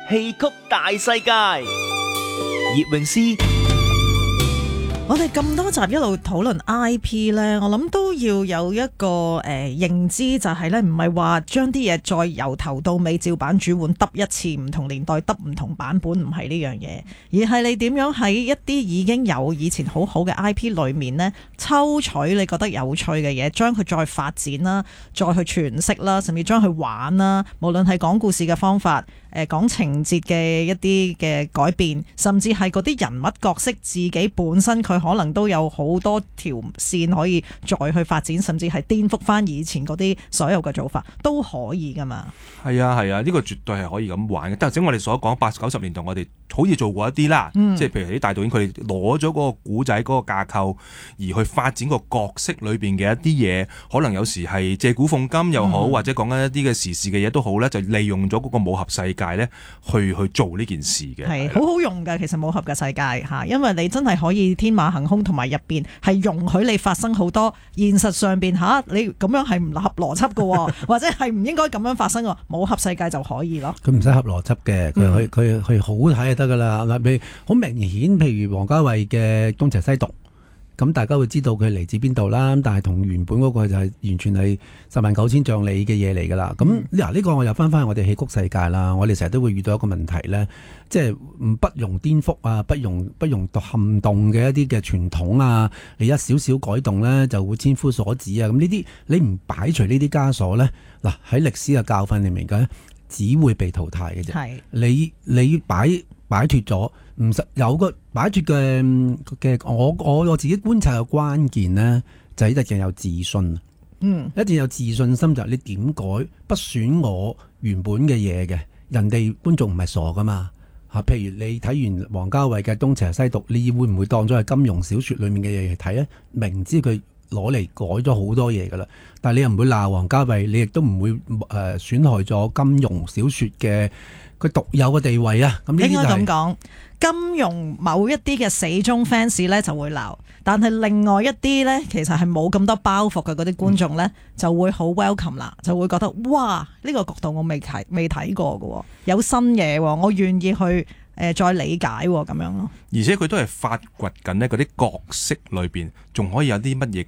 戲曲大世界，葉詠詩。 我哋咁多集一路討論 IP 呢，我諗都要有一個認知，就係呢，唔係話將啲嘢再由頭到尾照版煮碗揼一次，唔同年代揼唔同版本，唔係呢樣嘢，而係你點樣喺一啲已經有以前好好嘅 IP 裏面呢，抽取你覺得有趣嘅嘢，將佢再發展啦，再去詮釋啦，甚至將佢玩啦，無論係講故事嘅方法，講情節嘅一啲嘅改變，甚至係嗰啲人物角色自己本身佢可能都有好多條線可以再去發展，甚至係顛覆翻以前嗰啲所有嘅做法都可以噶嘛。 係啊係啊，呢個絕對係可以咁玩嘅。頭先我哋所講80、90年代，我哋好似做過一啲啦，即係譬如啲大導演佢哋攞咗嗰個古仔嗰個架構，而去發展個角色裏邊嘅一啲嘢，可能有時係借古諷今又好，或者講緊一啲嘅時事嘅嘢都好咧，就利用咗嗰個武俠世界咧去做呢件事嘅。 係好好用㗎，其實武俠嘅世界嚇，因為你真係可以天馬行空，同埋入邊係容許你發生好多現實上邊嚇，你咁樣係唔合邏輯嘅喎，或者係唔應該咁樣發生喎，武俠世界就可以咯。 佢唔使合邏輯嘅，佢好睇就得噶啦。嗱，譬如好明顯，譬如王家衛嘅東邪西毒，咁大家會知道佢嚟自邊度啦。但係同原本嗰個就係完全係109000丈里嘅嘢嚟噶啦。咁嗱，呢個我又翻返去我哋戲曲世界啦。我哋成日都會遇到一個問題咧，即係不容顛覆啊，不容撼動嘅一啲嘅傳統啊，你一少少改動咧就會千夫所指啊。咁呢啲你唔擺除呢啲枷鎖咧，嗱喺歷史嘅教訓裏面嘅，只會被淘汰嘅啫。 係你擺脫咗，唔實有個擺脫嘅，我自己觀察嘅關鍵呢，就係一定有自信。一定有自信心，就係你點改不損我原本嘅嘢嘅，人哋觀眾唔係傻噶嘛嚇。譬如你睇完王家衛嘅《東邪西毒》，你會唔會當咗係金庸小説裡面嘅嘢嚟睇呢？明知佢攞嚟改咗好多嘢噶啦，但係你又唔會鬧王家衛，你亦都唔會損害咗金庸小説嘅佢獨有嘅地位啊！咁呢啲就係應該咁講，金庸某一啲嘅死忠 fans 咧就會鬧，但係另外一啲咧其實係冇咁多包袱嘅嗰啲觀眾咧就會好 welcome 啦，就會覺得哇，呢個角度我未睇過嘅，有新嘢，我願意去再理解咁樣咯。 而且佢都係發掘緊呢嗰啲角色裏邊仲可以有啲乜嘢